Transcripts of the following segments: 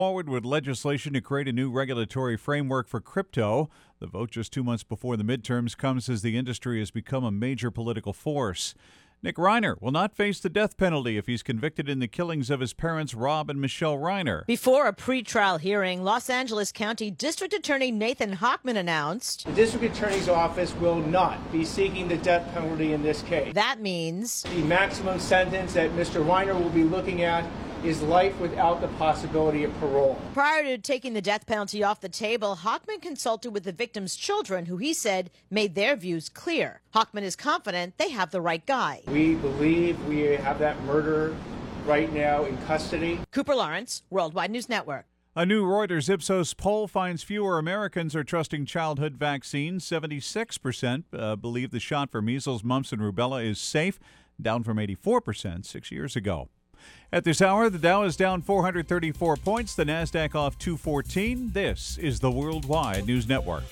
Forward with legislation to create a new regulatory framework for crypto. The vote just 2 months before the midterms comes as the industry has become a major political force. Nick Reiner will not face the death penalty if he's convicted in the killings of his parents, Rob and Michelle Reiner. Before a pretrial hearing, Los Angeles County District Attorney Nathan Hochman announced the district attorney's office will not be seeking the death penalty in this case. That means the maximum sentence that Mr. Reiner will be looking at is life without the possibility of parole. Prior to taking the death penalty off the table, Hochman consulted with the victims' children, who he said made their views clear. Hochman is confident they have the right guy. We believe we have that murderer right now in custody. Cooper Lawrence, Worldwide News Network. A new Reuters Ipsos poll finds fewer Americans are trusting childhood vaccines. 76% believe the shot for measles, mumps, and rubella is safe, down from 84% 6 years ago. At this hour, the Dow is down 434 points, the NASDAQ off 214. This is the Worldwide News Network.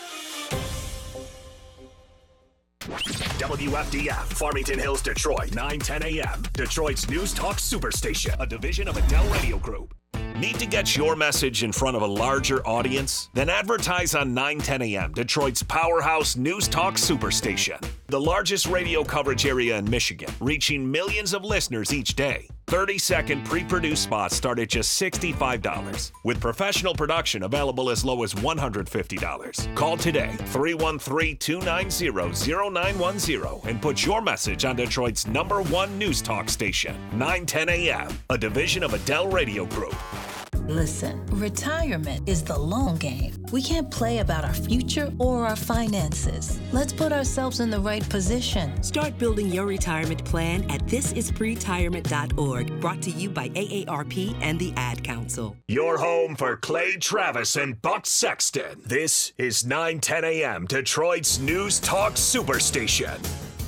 WFDF, Farmington Hills, Detroit, 9:10 a.m. Detroit's News Talk Superstation, a division of Adele Radio Group. Need to get your message in front of a larger audience? Then advertise on 9:10 a.m., Detroit's powerhouse News Talk Superstation. The largest radio coverage area in Michigan, reaching millions of listeners each day. 30-second pre-produced spots start at just $65, with professional production available as low as $150. Call today, 313-290-0910, and put your message on Detroit's #1 news talk station, 9:10 a.m., a division of Adele Radio Group. Listen, retirement is the long game. We can't play about our future or our finances. Let's put ourselves in the right position. Start building your retirement plan at thisispretirement.org. Brought to you by AARP and the Ad Council. Your home for Clay Travis and Buck Sexton. This is 9:10 a.m. Detroit's News Talk Superstation.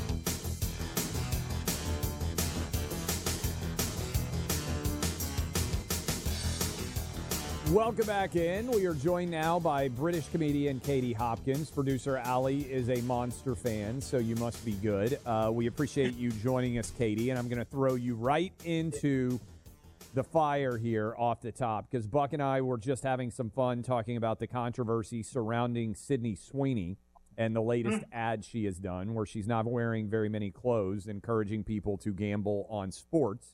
Welcome back in. We are joined now by British comedian Katie Hopkins. Producer Ali is a Monster fan, so you must be good. We appreciate you joining us, Katie, and I'm going to throw you right into the fire here off the top, because Buck and I were just having some fun talking about the controversy surrounding Sydney Sweeney and the latest ad she has done, where she's not wearing very many clothes, encouraging people to gamble on sports.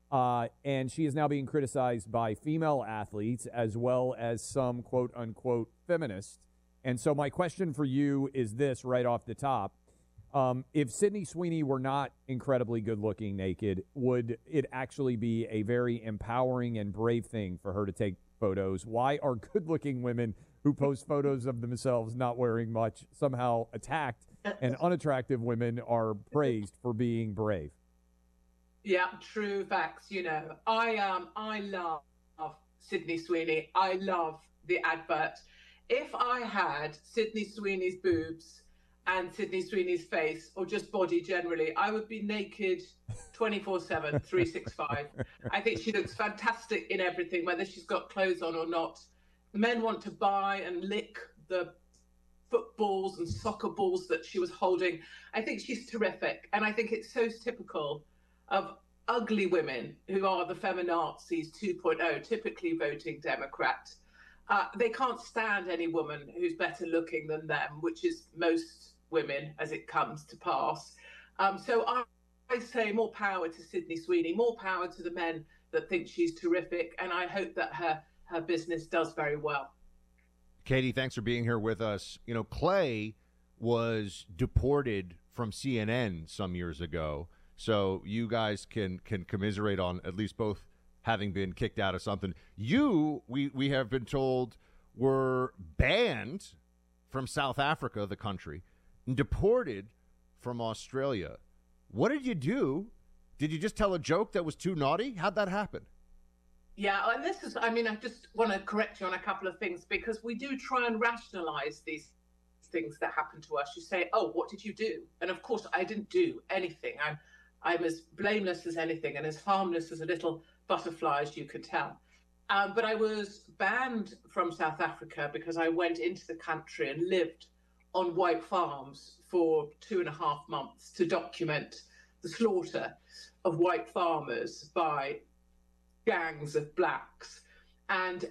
And she is now being criticized by female athletes as well as some quote-unquote feminists. And so my question for you is this right off the top. If Sydney Sweeney were not incredibly good-looking naked, would it actually be a very empowering and brave thing for her to take photos? Why are good-looking women who post photos of themselves not wearing much somehow attacked, and unattractive women are praised for being brave? Yeah, true facts. You know, I love Sydney Sweeney. I love the advert. If I had Sydney Sweeney's boobs and Sydney Sweeney's face, or just body generally, I would be naked 24/7, 365. I think she looks fantastic in everything, whether she's got clothes on or not. Men want to buy and lick the footballs and soccer balls that she was holding. I think she's terrific. And I think it's so typical of ugly women who are the feminazis 2.0, typically voting Democrat. They can't stand any woman who's better looking than them, which is most women as it comes to pass. So I say more power to Sydney Sweeney, more power to the men that think she's terrific, and I hope that her business does very well. Katie, thanks for being here with us. You know, Clay was deported from CNN some years ago. So you guys can commiserate on at least both having been kicked out of something. You, we have been told, were banned from South Africa, the country, and deported from Australia. What did you do? Did you just tell a joke that was too naughty? How'd that happen? Yeah, and this is, I just want to correct you on a couple of things, because we do try and rationalize these things that happen to us. You say, oh, what did you do? And of course, I didn't do anything. I'm as blameless as anything and as harmless as a little butterfly, as you could tell. But I was banned from South Africa because I went into the country and lived on white farms for 2.5 months to document the slaughter of white farmers by gangs of blacks. and